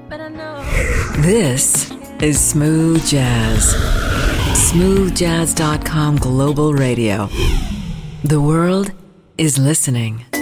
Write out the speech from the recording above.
but I know. This is Smooth Jazz. SmoothJazz.com Global Radio. The world is listening.